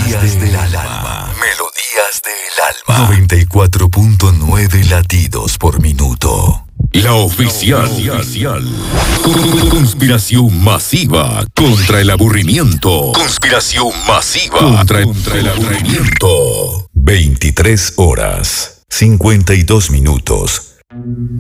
Melodías del alma. Melodías del alma. 94.9 latidos por minuto. La oficial. Conspiración masiva contra el aburrimiento. Conspiración masiva contra el aburrimiento. 23 horas, 52 minutos.